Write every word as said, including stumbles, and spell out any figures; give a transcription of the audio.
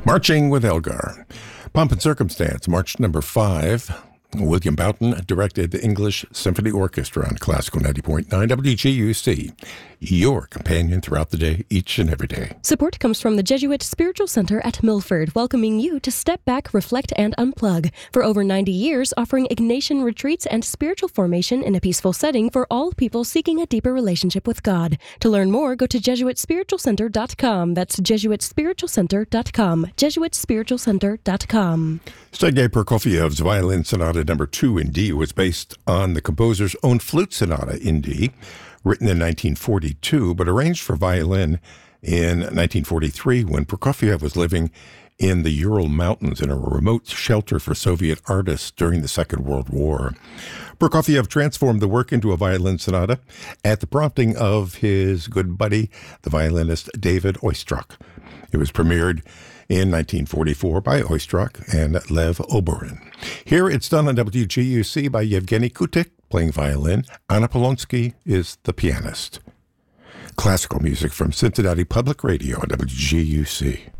Marching with Elgar. Pomp and Circumstance, March number five. William Boughton directed the English Symphony Orchestra on Classical ninety point nine W G U C. Your companion throughout the day, each and every day. Support comes from the Jesuit Spiritual Center at Milford, welcoming you to step back, reflect, and unplug. For over ninety years, offering Ignatian retreats and spiritual formation in a peaceful setting for all people seeking a deeper relationship with God. To learn more, go to Jesuit Spiritual Center dot com. That's Jesuit Spiritual Center dot com. Jesuit Spiritual Center dot com. Sergei Prokofiev's Violin Sonata number two in D was based on the composer's own Flute Sonata in D, written in nineteen forty-two, but arranged for violin in nineteen forty-three when Prokofiev was living in the Ural Mountains in a remote shelter for Soviet artists during the Second World War. Prokofiev transformed the work into a violin sonata at the prompting of his good buddy, the violinist David Oistrakh. It was premiered in nineteen forty-four by Oistrakh and Lev Oborin. Here it's done on W G U C by Yevgeny Kutik, playing violin. Anna Polonsky is the pianist. Classical music from Cincinnati Public Radio on W G U C.